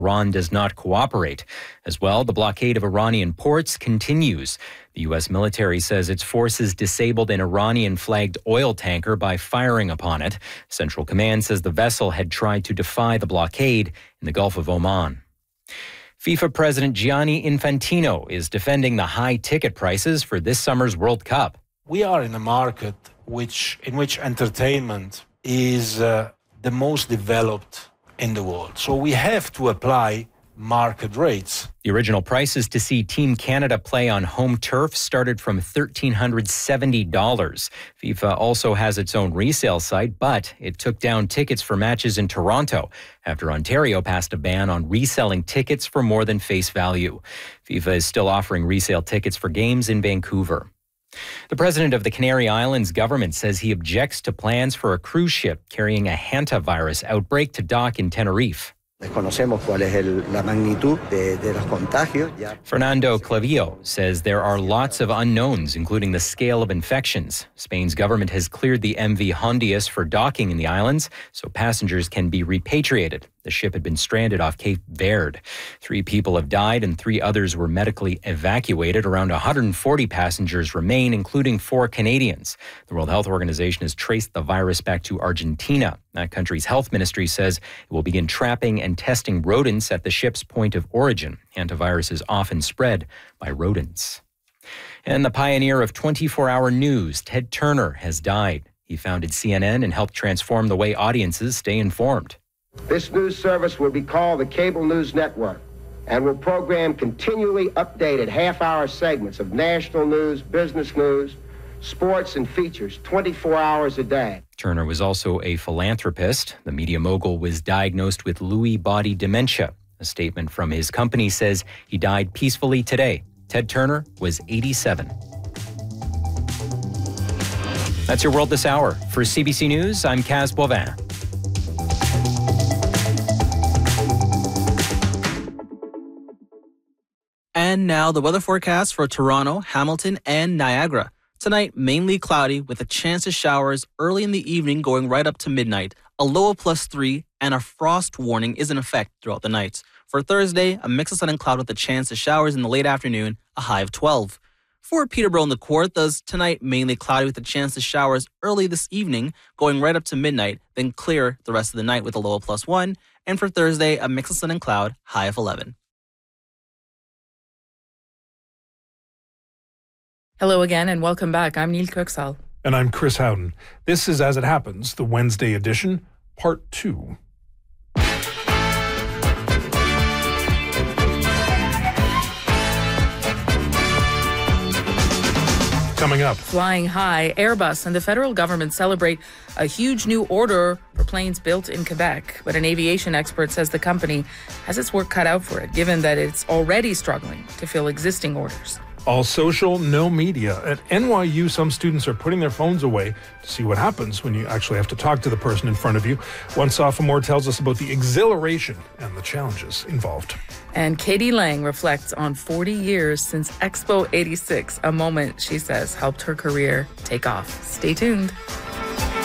Iran does not cooperate. As well, the blockade of Iranian ports continues. The U.S. military says its forces disabled an Iranian-flagged oil tanker by firing upon it. Central Command says the vessel had tried to defy the blockade in the Gulf of Oman. FIFA President Gianni Infantino is defending the high ticket prices for this summer's World Cup. We are in a market in which entertainment is the most developed in the world. So we have to apply market rates. The original prices to see Team Canada play on home turf started from $1,370. FIFA also has its own resale site, but it took down tickets for matches in Toronto after Ontario passed a ban on reselling tickets for more than face value. FIFA is still offering resale tickets for games in Vancouver. The president of the Canary Islands government says he objects to plans for a cruise ship carrying a hantavirus outbreak to dock in Tenerife. Fernando Clavillo says there are lots of unknowns, including the scale of infections. Spain's government has cleared the MV Hondias for docking in the islands so passengers can be repatriated. The ship had been stranded off Cape Verde. 3 people have died and 3 others were medically evacuated. Around 140 passengers remain, including 4 Canadians. The World Health Organization has traced the virus back to Argentina. That country's health ministry says it will begin trapping and testing rodents at the ship's point of origin. Hantavirus is often spread by rodents. And the pioneer of 24-hour news, Ted Turner, has died. He founded CNN and helped transform the way audiences stay informed. This news service will be called the Cable News Network and will program continually updated half-hour segments of national news, business news, sports, and features 24 hours a day. Turner was also a philanthropist. The media mogul was diagnosed with Lewy body dementia. A statement from his company says he died peacefully today. Ted Turner was 87. That's your World This Hour. For CBC News, I'm Kaz Boivin. And now the weather forecast for Toronto, Hamilton, and Niagara. Tonight, mainly cloudy with a chance of showers early in the evening going right up to midnight. A low of +3 and a frost warning is in effect throughout the night. For Thursday, a mix of sun and cloud with a chance of showers in the late afternoon, a high of 12. For Peterborough and the Kawarthas, tonight mainly cloudy with a chance of showers early this evening going right up to midnight, then clear the rest of the night with a low of +1. And for Thursday, a mix of sun and cloud, high of 11. Hello again and welcome back. I'm Neil Kuxal. And I'm Chris Howden. This is As It Happens, the Wednesday edition, Part 2. Coming up. Flying high, Airbus and the federal government celebrate a huge new order for planes built in Quebec. But an aviation expert says the company has its work cut out for it, given that it's already struggling to fill existing orders. All social, no media. At NYU, some students are putting their phones away to see what happens when you actually have to talk to the person in front of you. One sophomore tells us about the exhilaration and the challenges involved. And Katie Lang reflects on 40 years since Expo 86, a moment, she says, helped her career take off. Stay tuned.